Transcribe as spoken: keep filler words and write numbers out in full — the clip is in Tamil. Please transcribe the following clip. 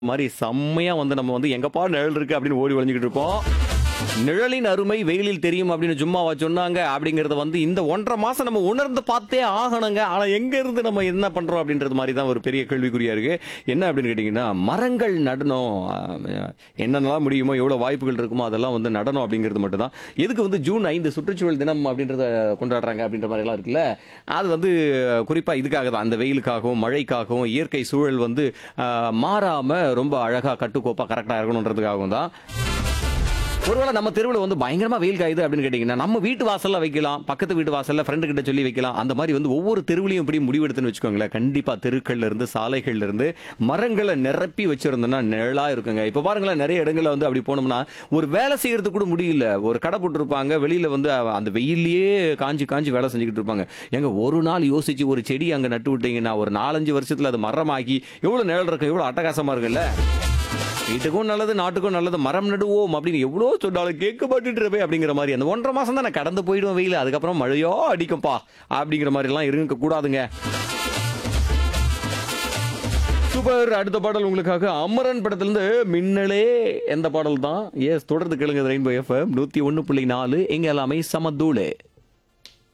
மாரி செம்மையா வந்து நம்ம வந்து எங்கப்பா நிழல் இருக்கு அப்படின்னு ஓடி ஒளிஞ்சுக்கிட்டு இருப்போம். நிழலின் அருமை வெயிலில் தெரியும் அப்படின்னு சும்மாவா சொன்னாங்க அப்படிங்கறத வந்து இந்த ஒன்றரை மாசம் நம்ம உணர்ந்து பார்த்தே ஆகணுங்க. ஆனா எங்க இருந்து நம்ம என்ன பண்றோம் அப்படின்றது மாதிரி தான் ஒரு பெரிய கேள்விக்குறியா இருக்கு. என்ன அப்படின்னு கேட்டீங்கன்னா மரங்கள் நடணும். அஹ் என்னென்னலாம் முடியுமோ எவ்வளவு வாய்ப்புகள் இருக்குமோ அதெல்லாம் வந்து நடணும் அப்படிங்கிறது மட்டும் தான். எதுக்கு வந்து ஜூன் ஐந்து சுற்றுச்சூழல் தினம் அப்படின்றத கொண்டாடுறாங்க அப்படின்ற மாதிரி எல்லாம் இருக்குல்ல. அது வந்து குறிப்பா இதுக்காக தான். அந்த வெயிலுக்காகவும் மழைக்காகவும் இயற்கை சூழல் வந்து அஹ், மாறாம ரொம்ப அழகா கட்டுக்கோப்பா கரெக்டா இருக்கணுன்றதுக்காகவும் தான். ஒருவேளை நம்ம தெருவில் வந்து பயங்கரமா வெயில் காயுது அப்படின்னு கேட்டீங்கன்னா நம்ம வீட்டு வாசல்ல வைக்கலாம், பக்கத்து வீட்டு வாசல்ல ஃப்ரெண்டு கிட்ட சொல்லி வைக்கலாம். அந்த மாதிரி வந்து ஒவ்வொரு தெருவிலையும் இப்படி முடிவெடுத்துன்னு வச்சுக்கோங்களேன். கண்டிப்பா தெருக்கள்ல இருந்து சாலைகள்ல இருந்து மரங்களை நிரப்பி வச்சிருந்தோம்னா நிழலா இருக்குங்க. இப்ப பாருங்களேன், நிறைய இடங்கள்ல வந்து அப்படி போனோம்னா ஒரு வேலை செய்யறதுக்கு கூட முடியல. ஒரு கடை போட்டுருப்பாங்க, வெளியில வந்து அந்த வெயில்லயே காஞ்சி காஞ்சி வேலை செஞ்சுக்கிட்டு இருப்பாங்க. எங்க ஒரு நாள் யோசிச்சு ஒரு செடி அங்க நட்டு விட்டீங்கன்னா ஒரு நாலஞ்சு வருஷத்துல அது மரமாகி எவ்வளவு நிழல் இருக்கும், எவ்வளவு அட்டகாசமா இருக்குல்ல. வீட்டுக்கும் நல்லது, நாட்டுக்கும் நல்லது, மரம் நடுவோம் அப்படின்னு எவ்வளோ சொன்னாலும் கேட்க மாட்டேன்றவே அப்படிங்கிற மாதிரி அந்த ஒன்றரை மாசம் தான் நான் கடந்து போயிடுவேன் வெயில். அதுக்கப்புறம் மழையோ அடிக்கும்பா அப்படிங்கிற மாதிரி எல்லாம் இருக்க கூடாதுங்க. சூப்பர். அடுத்த பாடல் உங்களுக்காக அமரன் படத்திலிருந்து மின்னலே எந்த பாடல் தான். எஸ், தொடர்ந்து கேளுங்க ரெயின்போ எஃப்எம் நூத்தி ஒன்னு புள்ளி நாலு. எங்க எல்லாமே சமதூளே.